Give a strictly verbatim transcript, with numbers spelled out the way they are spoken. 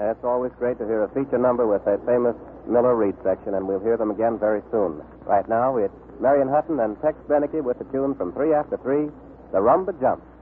It's always great to hear a feature number with that famous Miller Reed section, and we'll hear them again very soon. Right now, it's Marion Hutton and Tex Beneke with the tune from Three After Three, The Rumba Jump.